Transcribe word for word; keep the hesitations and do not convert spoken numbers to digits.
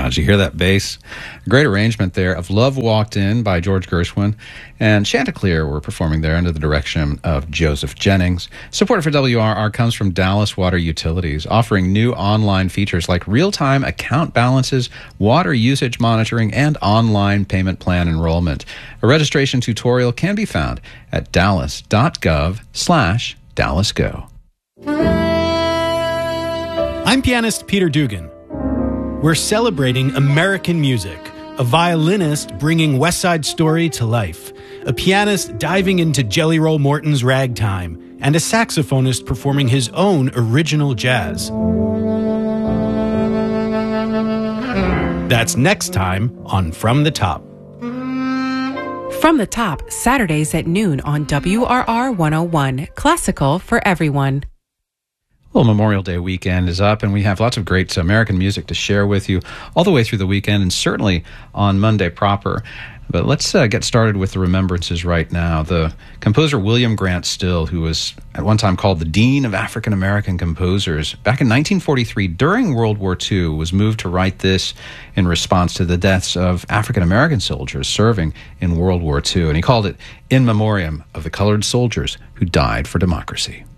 Did you hear that bass? A great arrangement there of Love Walked In by George Gershwin, and Chanticleer were performing there under the direction of Joseph Jennings. Support for W R R comes from Dallas Water Utilities, offering new online features like real-time account balances, water usage monitoring, and online payment plan enrollment. A registration tutorial can be found at dallas.gov slash dallasgo. I'm pianist Peter Dugan. We're celebrating American music, a violinist bringing West Side Story to life, a pianist diving into Jelly Roll Morton's ragtime, and a saxophonist performing his own original jazz. That's next time on From the Top. From the Top, Saturdays at noon on W R R one oh one, classical for everyone. Well, Memorial Day weekend is up, and we have lots of great American music to share with you all the way through the weekend, and certainly on Monday proper. But let's uh, get started with the remembrances right now. The composer William Grant Still, who was at one time called the Dean of African American Composers, back in nineteen forty-three, during World War Two, was moved to write this in response to the deaths of African American soldiers serving in World War Two. And he called it In Memoriam of the Colored Soldiers Who Died for Democracy.